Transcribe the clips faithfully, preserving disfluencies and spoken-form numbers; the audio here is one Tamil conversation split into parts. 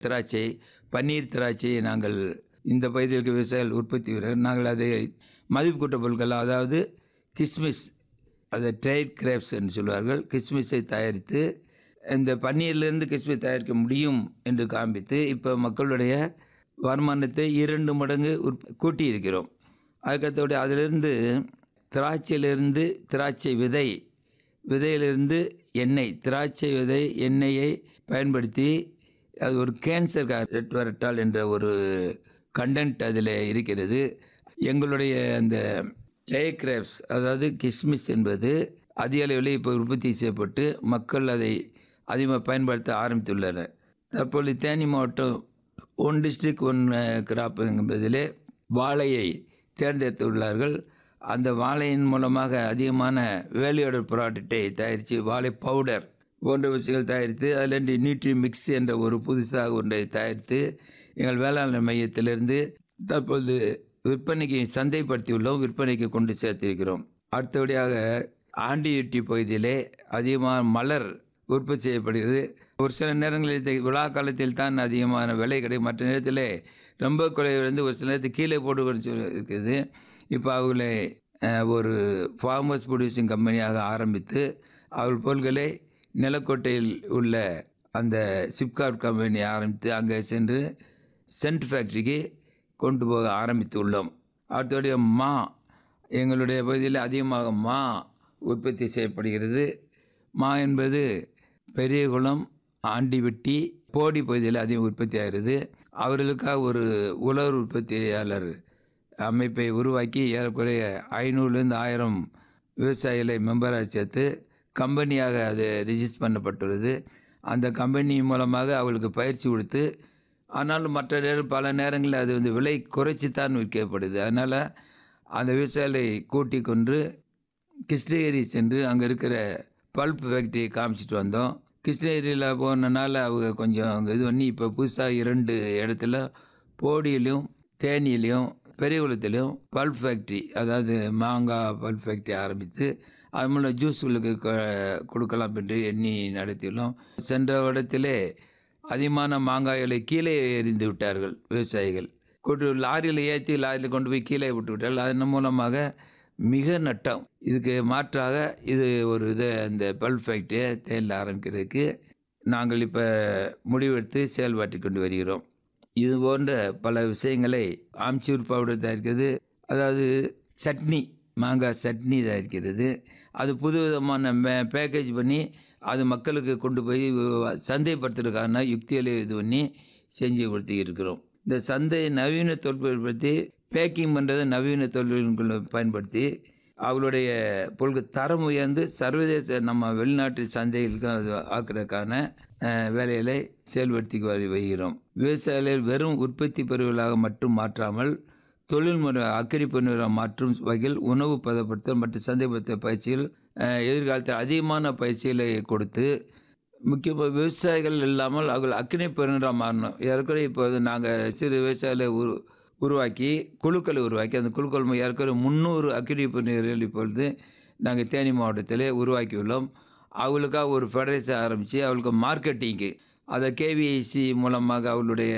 திராட்சை, பன்னீர் திராட்சையை நாங்கள் இந்த பகுதிகளுக்கு விவசாயிகள் உற்பத்தி செய்கிறார்கள். நாங்கள் அதை மதிப்பு கூட்ட பொருட்கள், அதாவது கிஸ்மிஸ், அதை ட்ரைட் கிரேப்ஸ் என்று சொல்வார்கள், கிஸ்மிஸை தயாரித்து இந்த பன்னீர்லேருந்து கிஸ்மிஸ் தயாரிக்க முடியும் என்று காண்பித்து இப்போ மக்களுடைய வருமானத்தை இரண்டு மடங்கு உற் கூட்டி இருக்கிறோம். அதுக்கத்தோடு அதிலிருந்து திராட்சையிலிருந்து திராட்சை விதை விதையிலிருந்து எண்ணெய், திராட்சை விதை எண்ணெயை பயன்படுத்தி அது ஒரு கேன்சர் ரெட்வரட்டால் என்ற ஒரு கண்டென்ட் அதில் இருக்கிறது. எங்களுடைய அந்த ட்ரை கிரேப்ஸ், அதாவது கிஸ்மிஸ் என்பது அதிக அளவில் இப்போ உற்பத்தி செய்யப்பட்டு மக்கள் அதை அதிகமாக பயன்படுத்த ஆரம்பித்துள்ளனர். தற்பொழுது தேனி மாவட்டம் ஒன் டிஸ்ட்ரிக்ட் ஒன் கிராப் என்பதிலே வாழையை தேர்ந்தெடுத்துள்ளார்கள். அந்த வாழையின் மூலமாக அதிகமான வேல்யூடட் ப்ராடக்டை தயாரித்து வாழை பவுடர் போன்ற விஷயங்கள் தயாரித்து அதில் நியூட்ரி மிக்ஸ் என்ற ஒரு புதுசாக ஒன்றை தயாரித்து எங்கள் வேளாண் மையத்திலிருந்து தற்போது விற்பனைக்கு சந்தைப்படுத்தியுள்ளோம், விற்பனைக்கு கொண்டு சேர்த்திருக்கிறோம். அடுத்தபடியாக ஆண்டியூட்டி பகுதியிலே அதிகமாக மலர் உற்பத்தி செய்யப்படுகிறது. ஒரு சில நேரங்களில் இந்த விழா காலத்தில் தான் அதிகமான விலை கிடைக்கும், மற்ற நேரத்தில் ரொம்ப குறைவிலிருந்து ஒரு சில நேரத்தில் கீழே போட்டு இருக்குது. இப்போ அவர்களை ஒரு ஃபார்மர்ஸ் ப்ரொடியூசிங் கம்பெனியாக ஆரம்பித்து அவர்கள் பொருட்களை நிலக்கோட்டையில் உள்ள அந்த சிப்கார்ட் கம்பெனி ஆரம்பித்து அங்கே சென்று சென்ட் ஃபேக்ட்ரிக்கு கொண்டு போக ஆரம்பித்து உள்ளோம். அடுத்தபடிய மா, எங்களுடைய பகுதியில் அதிகமாக மா உற்பத்தி செய்யப்படுகிறது. மா என்பது பெரியகுளம், ஆண்டிவெட்டி, போடி பகுதியில் அதிகம் உற்பத்தி ஆகிறது. அவர்களுக்காக ஒரு உலர் உற்பத்தியாளர் அமைப்பை உருவாக்கி ஏறக்குறைய ஐநூறுலேருந்து ஆயிரம் விவசாயிகளை மெம்பராக சேர்த்து கம்பெனியாக அது ரிஜிஸ்டர் பண்ணப்பட்டுள்ளது. அந்த கம்பெனி மூலமாக அவர்களுக்கு பயிற்சி கொடுத்து, ஆனாலும் மற்ற நேரம் பல நேரங்களில் அது வந்து விலை குறைச்சி தான் விற்கப்படுது. அதனால் அந்த விவசாயிகளை கூட்டிக் கொண்டு கிருஷ்ணகிரி சென்று அங்கே இருக்கிற பல்ப் ஃபேக்ட்ரியை காமிச்சிட்டு வந்தோம். கிருஷ்ணகிரியில் போனனால அவங்க கொஞ்சம் அங்கே இது பண்ணி இப்போ புதுசாக இரண்டு இடத்துல போடியிலையும் தேனியிலையும் பெரியகுளத்திலையும் பல்ப் ஃபேக்ட்ரி, அதாவது மாங்காய் பல்ப் ஃபேக்ட்ரி ஆரம்பித்து அது மூலம் ஜூஸ்களுக்கு கொடுக்கலாம் என்று எண்ணி நடத்தியுள்ளோம். சென்ற இடத்திலே அதிகமான மாங்காய்களை கீழே எறிந்து விட்டார்கள் விவசாயிகள். கொண்டு லாரியில் ஏற்றி லாரியில் கொண்டு போய் கீழே விட்டு விட்டார்கள். அதன் மூலமாக மிக நட்டம். இதுக்கு மாற்றாக இது ஒரு இதை இந்த பல்ப் ஃபேக்ட்ரியை தேனில் ஆரம்பிக்கிறதுக்கு நாங்கள் இப்போ முடிவெடுத்து செயல்பாட்டு கொண்டு வருகிறோம். இது போன்ற பல விஷயங்களை ஆம்ச்சூர் பவுடர் தயாரிக்கிறது, அதாவது சட்னி, மாங்காய் சட்னி தயாரிக்கிறது. அது புது விதமான மே பேக்கேஜ் பண்ணி அது மக்களுக்கு கொண்டு போய் சந்தைப்படுத்துறதுக்கான யுக்திகளை இது பண்ணி செஞ்சு கொடுத்து இருக்கிறோம். இந்த சந்தை நவீன தொழில்நுட்பத்தை பேக்கிங் பண்ணுறது நவீன தொழில்நுட்பங்களை பயன்படுத்தி அவளுடைய பொருட்கள் தரம் உயர்ந்து சர்வதேச நம்ம வெளிநாட்டு சந்தைகளுக்கு அது ஆக்குறதுக்கான வேலைகளை செயல்படுத்தி வருகிறோம். விவசாயிகள் வெறும் உற்பத்தி பொருட்களாக மட்டும் மாற்றாமல் தொழில்முறை அக்கறை பொருளாக மாற்றும் வகையில் உணவு பதப்படுத்தல் மற்றும் சந்தைப்படுத்த பயிற்சிகள் எதிர்காலத்தில் அதிகமான பயிற்சிகளை கொடுத்து முக்கியமாக விவசாயிகள் இல்லாமல் அவர்கள் அக்கறை பெறுநராக மாறணும். ஏற்கனவே இப்போது நாங்கள் சிறு விவசாயிகளை உரு உருவாக்கி குழுக்களை உருவாக்கி அந்த குழுக்கள் ஏற்கனவே முந்நூறு அக்கறை பெறுநர்கள் இப்பொழுது நாங்கள் தேனி மாவட்டத்திலே உருவாக்கியுள்ளோம். அவங்களுக்காக ஒரு ஃபெடரேஷன் ஆரம்பித்து அவங்களுக்கு மார்க்கெட்டிங்கு, அதை கேவிஐசி மூலமாக அவங்களுடைய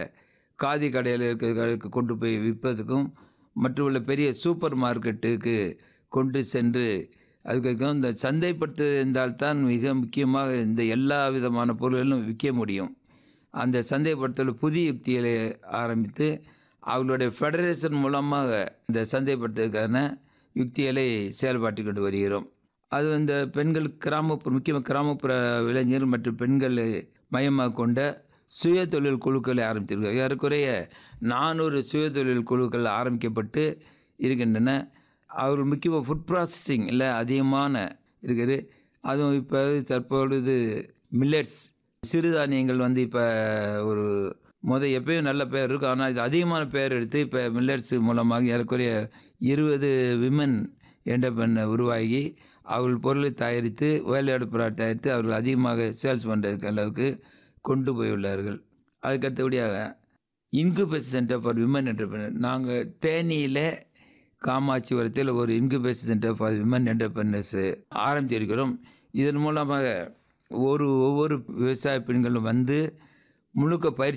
காதி கடையில் இருக்கிறவர்களுக்கு கொண்டு போய் விற்பதுக்கும் மற்றுமுள்ள பெரிய சூப்பர் மார்க்கெட்டுக்கு கொண்டு சென்று அதுக்கு இந்த சந்தைப்படுத்த இருந்தால்தான் மிக முக்கியமாக இந்த எல்லா விதமான பொருள்களும் விற்க முடியும். அந்த சந்தைப்படுத்தல் புதிய யுக்திகளை ஆரம்பித்து அவர்களுடைய ஃபெடரேஷன் மூலமாக இந்த சந்தைப்படுத்துவதற்கான யுக்திகளை செயல்பாட்டு கொண்டு வருகிறோம். அது இந்த பெண்கள் கிராமப்புற முக்கியமாக கிராமப்புற இளைஞர்கள் மற்றும் பெண்களை மையமாக கொண்ட சுய தொழில் குழுக்களை ஆரம்பித்திருக்கிறார். ஏறக்குறைய நானூறு சுய தொழில் குழுக்கள் ஆரம்பிக்கப்பட்டு இருக்கின்றன. அவர் முக்கியமாக ஃபுட் ப்ராசஸிங் இல்லை அதிகமான இருக்குது. அதுவும் இப்போ தற்பொழுது மில்லட்ஸ் சிறுதானியங்கள் வந்து இப்போ ஒரு முதல் எப்பயும் நல்ல பேர் இருக்கும், ஆனால் இது அதிகமான பேர் எடுத்து இப்போ மில்லட்ஸ் மூலமாக ஏறக்குறைய இருபது விமன் என்டர்பிரைனர் உருவாகி அவர்கள் பொருளை தயாரித்து வேலையாடு ப்ராடக்ட் தயாரித்து அவர்கள் அதிகமாக சேல்ஸ் பண்ணுறதுக்கு அளவுக்கு கொண்டு போயுள்ளார்கள். அதுக்கடுத்தபடியாக incubation centre for women entrepreneur நாங்கள் தேனியில் காமாட்சிபுரத்தில் ஒரு இன்குபேஷன் சென்டர் ஃபார் விமன் என்டர்பிரைனர்ஸ் ஆரம்பித்திருக்கிறோம். இதன் மூலமாக ஒரு ஒவ்வொரு விவசாய பெண்களும் வந்து முழுக்க பயிற்சி